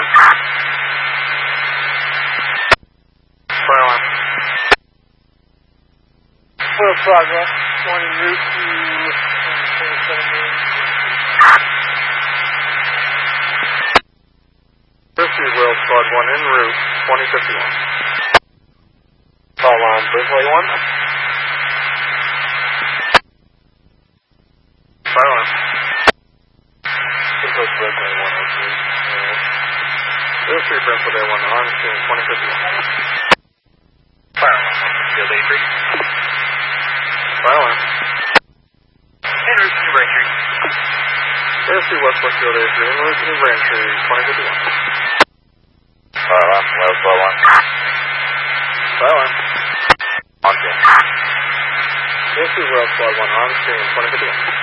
Fire alarm. Full progress, one en route to 27 Main. Rescue Will Squad 1 en route, 2051. Call on Bridgeway 1. Fire alarm. This is Bridgeway 103. Rescue Brentwood A1 on scene, 2051. Fire alarm, Field A3. Fire alarm. En route to New Braintree. Rescue West Westfield A3 en route to New Braintree, 2051. Fire alarm, Wales Squad 1. Fire alarm. On scene. Rescue Wales Squad 1 on scene, 2051.